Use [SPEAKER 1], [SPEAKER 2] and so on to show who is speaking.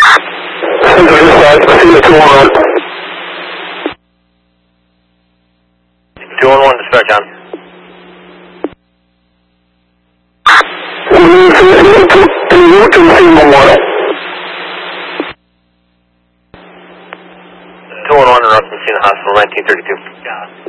[SPEAKER 1] Center this side, I see the 211.
[SPEAKER 2] 211, dispatch on.
[SPEAKER 1] We need to see Memorial.
[SPEAKER 2] 211, interrupt from scene of hospital, 1932.